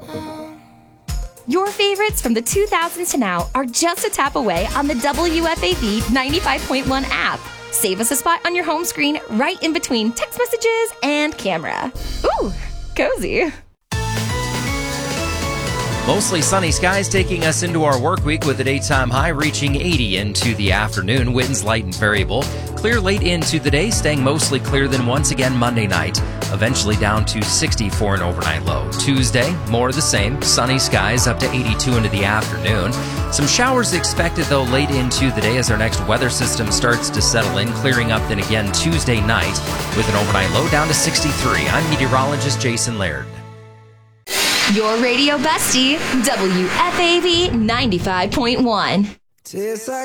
Your favorites from the 2000s to now are just a tap away on the WFAV 95.1 app. Save us a spot on your home screen right in between text messages and camera. Ooh, cozy. Mostly sunny skies taking us into our work week with a daytime high reaching 80 into the afternoon. Winds light and variable. Clear late into the day, staying mostly clear then once again Monday night. Eventually down to 60 for an overnight low. Tuesday, more of the same. Sunny skies up to 82 into the afternoon. Some showers expected though late into the day as our next weather system starts to settle in, clearing up then again Tuesday night with an overnight low down to 63. I'm meteorologist Jason Laird. Your radio bestie, WFAV 95.1. Tastes like